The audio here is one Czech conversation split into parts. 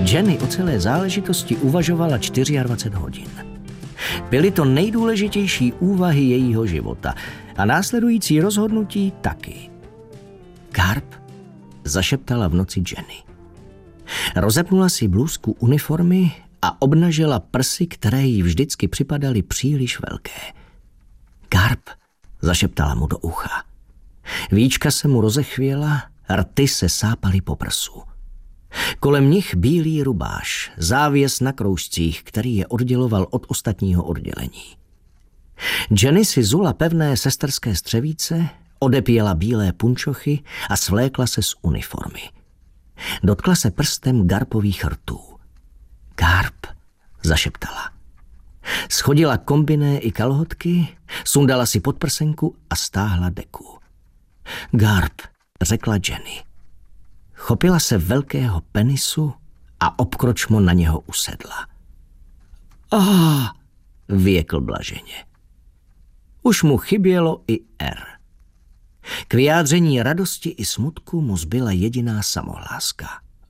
Jenny o celé záležitosti uvažovala 24 hodin. Byly to nejdůležitější úvahy jejího života a následující rozhodnutí taky. Garp, zašeptala v noci Jenny. Rozepnula si blůzku uniformy a obnažila prsy, které jí vždycky připadaly příliš velké. Garp, zašeptala mu do ucha. Víčka se mu rozechvěla, rty se sápaly po prsu. Kolem nich bílý rubáš, závěs na kroužcích, který je odděloval od ostatního oddělení. Jenny si zula pevné sesterské střevíce, odepěla bílé punčochy a svlékla se z uniformy. Dotkla se prstem Garpových rtů. Garp, zašeptala. Schodila kombiné i kalhotky, sundala si podprsenku a stáhla deku. Garp, řekla Jenny. Chopila se velkého penisu a obkročmo na něho usedla. Vyjekl blaženě. Už mu chybělo i R. K vyjádření radosti i smutku mu zbyla jediná samohláska.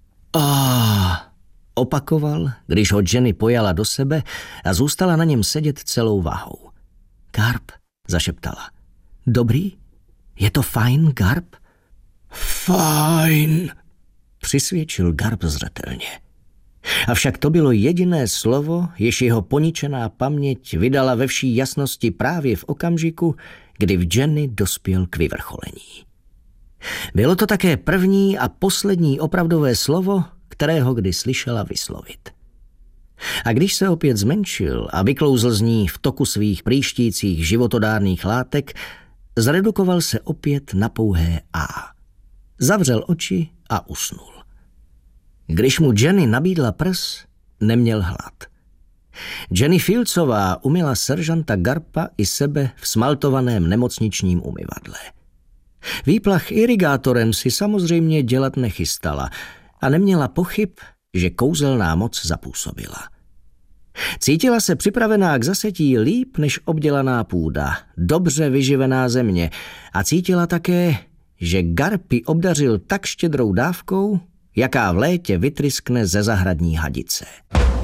Opakoval, když ho Jenny pojala do sebe a zůstala na něm sedět celou vahou. Garp, zašeptala. Dobrý? Je to fajn, Garp? Fajn, přisvědčil Garp zřetelně. Avšak to bylo jediné slovo, jež jeho poničená paměť vydala ve vší jasnosti právě v okamžiku, kdy v Jenny dospěl k vyvrcholení. Bylo to také první a poslední opravdové slovo, kterého kdy slyšela vyslovit. A když se opět zmenšil a vyklouzl z ní v toku svých prýštících životodárných látek, zredukoval se opět na pouhé A. Zavřel oči a usnul. Když mu Jenny nabídla prs, neměl hlad. Jenny Fieldsová umyla seržanta Garpa i sebe v smaltovaném nemocničním umyvadle. Výplach irigátorem si samozřejmě dělat nechystala a neměla pochyb, že kouzelná moc zapůsobila. Cítila se připravená k zasetí líp než obdělaná půda, dobře vyživená země a cítila také, že Garpy obdařil tak štědrou dávkou, jaká v létě vytryskne ze zahradní hadice.